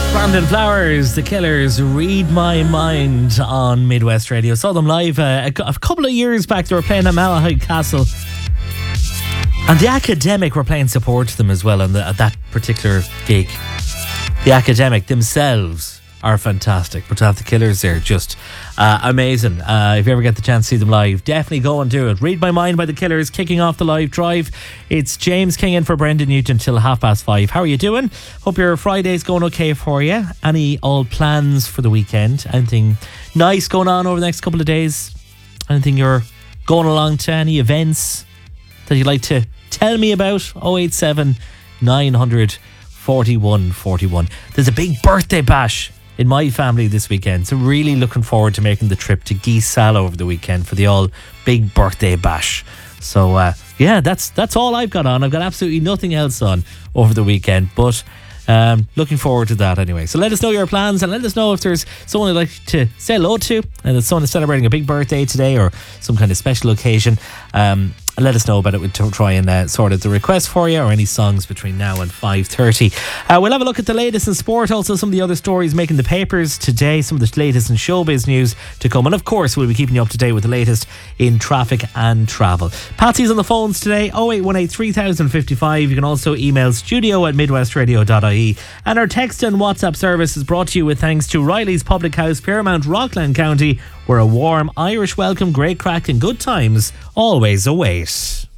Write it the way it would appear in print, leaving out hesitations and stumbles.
Brandon Flowers, The Killers, Read My Mind on Midwest Radio. Saw them live a couple of years back. They were playing at Malahide Castle. And the Academic were playing support to them as well at that particular gig. The Academic themselves are fantastic, but to have the Killers there, just amazing. If you ever get the chance to see them live, definitely go and do it. Read My Mind by the Killers, kicking off the live drive. It's James King in for Brendan Newton till 5:30. How are you doing? Hope your Friday's going okay for you. Any old plans for the weekend? Anything nice going on over the next couple of days? Anything you're going along to? Any events that you'd like to tell me about? 087 900 4141. There's a big birthday bash in my family this weekend, so really looking forward to making the trip to Geese Sal over the weekend for the all big birthday bash. So yeah, that's all I've got on. I've got absolutely nothing else on over the weekend, but looking forward to that anyway. So let us know your plans, and let us know if there's someone you'd like to say hello to, and it's someone is celebrating a big birthday today or some kind of special occasion. Let us know about it. We'll try and sort out the request for you, or any songs between now and 5:30. We'll have a look at the latest in sport, also some of the other stories making the papers today, some of the latest in showbiz news to come, and of course we'll be keeping you up to date with the latest in traffic and travel. Patsy's on the phones today, 0818 3055. You can also email studio@midwestradio.ie, and our text and WhatsApp service is brought to you with thanks to Riley's Public House, Piermount, Rockland County, where a warm Irish welcome, great crack and good times always await.